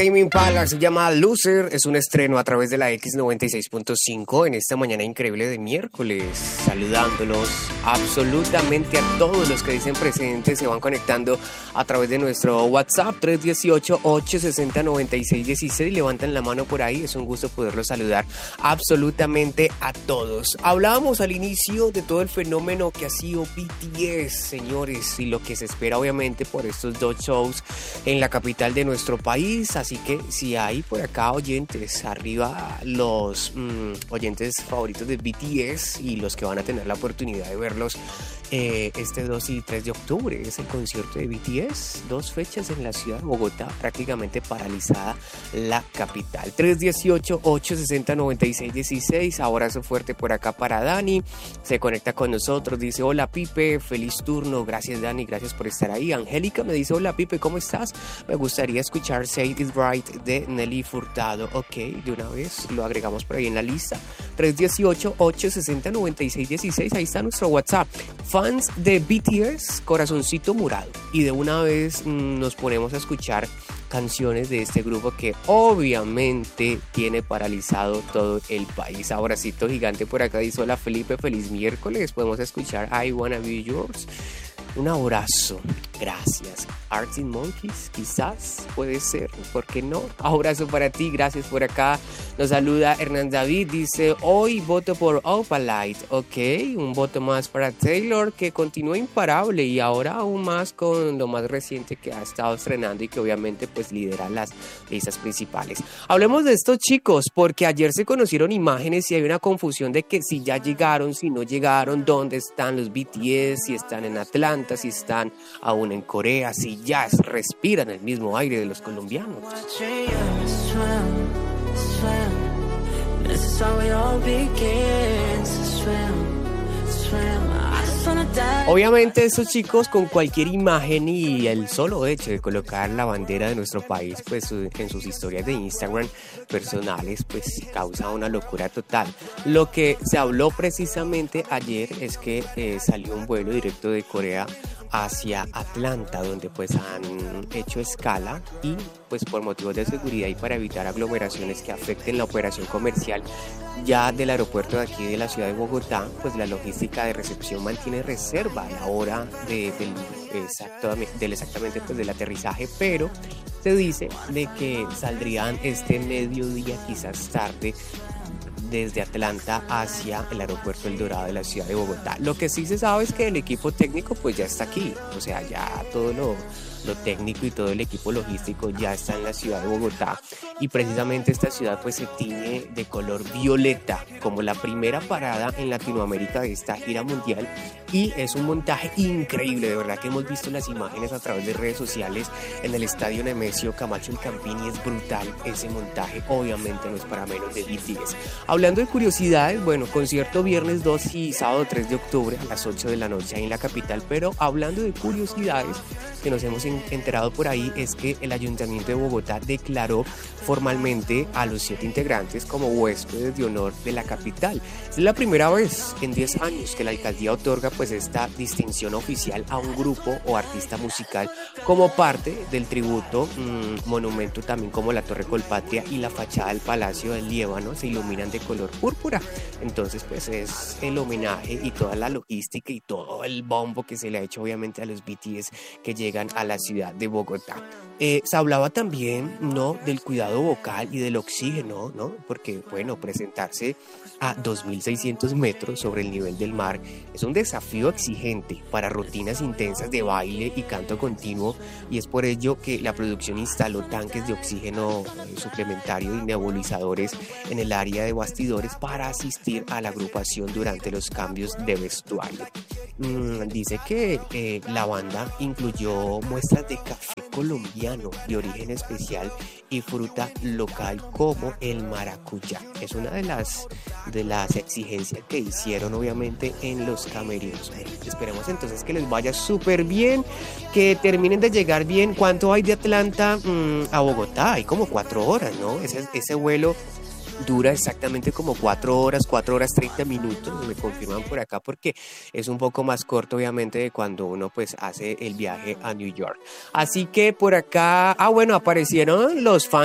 Tame Impala se llama Loser, es un estreno a través de la X96.5 en esta mañana increíble de miércoles, saludándolos absolutamente a todos los que dicen presentes, se van conectando a través de nuestro WhatsApp 318-860-9616, levantan la mano por ahí, es un gusto poderlos saludar absolutamente a todos. Hablábamos al inicio de todo el fenómeno que ha sido BTS, señores, y lo que se espera obviamente por estos dos shows en la capital de nuestro país. Así que si hay por acá oyentes, arriba los oyentes favoritos de BTS y los que van a tener la oportunidad de verlos este 2 y 3 de octubre, es el concierto de BTS, 2 fechas en la ciudad de Bogotá, prácticamente paralizada la capital. 318-860-9616, abrazo fuerte por acá para Dani, se conecta con nosotros, dice hola Pipe, feliz turno, gracias Dani, gracias por estar ahí. Angélica me dice hola Pipe, ¿cómo estás? Me gustaría escuchar Say It Right de Nelly Furtado. Ok, de una vez lo agregamos por ahí en la lista. 318-860-9616, ahí está nuestro WhatsApp. Fans de BTS, corazoncito morado. Y de una vez nos ponemos a escuchar canciones de este grupo que obviamente tiene paralizado todo el país. Abracito gigante por acá, dice hola Felipe, feliz miércoles. Podemos escuchar I Wanna Be Yours. Un abrazo, gracias. Arctic Monkeys, quizás, puede ser, ¿por qué no? Abrazo para ti, gracias por acá. Nos saluda Hernán David, dice, hoy voto por Opalite, ok, un voto más para Taylor, que continúa imparable y ahora aún más con lo más reciente que ha estado estrenando y que obviamente pues lidera las listas principales. Hablemos de estos chicos, porque ayer se conocieron imágenes y hay una confusión de que si ya llegaron, si no llegaron, dónde están los BTS, si están en Atlanta, si están aún en Corea, si ya respiran el mismo aire de los colombianos. Obviamente estos chicos con cualquier imagen y el solo hecho de colocar la bandera de nuestro país pues en sus historias de Instagram personales pues causa una locura total. Lo que se habló precisamente ayer es que salió un vuelo directo de Corea hacia Atlanta, donde pues han hecho escala y pues por motivos de seguridad y para evitar aglomeraciones que afecten la operación comercial ya del aeropuerto de aquí de la ciudad de Bogotá, pues la logística de recepción mantiene reserva a la hora exactamente pues del aterrizaje, pero se dice de que saldrían este mediodía, quizás tarde, desde Atlanta hacia el aeropuerto El Dorado de la ciudad de Bogotá. Lo que sí se sabe es que el equipo técnico pues ya está aquí, o sea, ya todo lo técnico y todo el equipo logístico ya está en la ciudad de Bogotá y precisamente esta ciudad pues se tiñe de color violeta como la primera parada en Latinoamérica de esta gira mundial y es un montaje increíble, de verdad que hemos visto las imágenes a través de redes sociales en el estadio Nemesio Camacho El Campín y es brutal ese montaje, obviamente no es para menos de BTS. Hablando de curiosidades, bueno, concierto viernes 2 y sábado 3 de octubre a las 8 de la noche ahí en la capital, pero hablando de curiosidades que nos hemos enterado por ahí es que el Ayuntamiento de Bogotá declaró formalmente a los 7 integrantes como huéspedes de honor de la capital. Es la primera vez en 10 años que la alcaldía otorga pues esta distinción oficial a un grupo o artista musical como parte del tributo, monumento también como la Torre Colpatria y la fachada del Palacio del Líbano se iluminan de color púrpura. Entonces pues es el homenaje y toda la logística y todo el bombo que se le ha hecho obviamente a los BTS que llegan a la ciudad de Bogotá. Se hablaba también, ¿no?, del cuidado vocal y del oxígeno, ¿no? Porque, bueno, presentarse a 2.600 metros sobre el nivel del mar es un desafío exigente para rutinas intensas de baile y canto continuo y es por ello que la producción instaló tanques de oxígeno suplementario y nebulizadores en el área de bastidores para asistir a la agrupación durante los cambios de vestuario. Dice que la banda incluyó muestras de café colombiano de origen especial y fruta local como el maracuyá. Es una de las exigencias que hicieron obviamente en los camerinos. Esperemos entonces que les vaya súper bien, que terminen de llegar bien. ¿Cuánto hay de Atlanta a Bogotá? Hay como 4 horas, ¿no? Ese vuelo dura exactamente como 4 horas 30 minutos, me confirman por acá, porque es un poco más corto obviamente de cuando uno pues hace el viaje a New York. Así que por acá, bueno, aparecieron los fans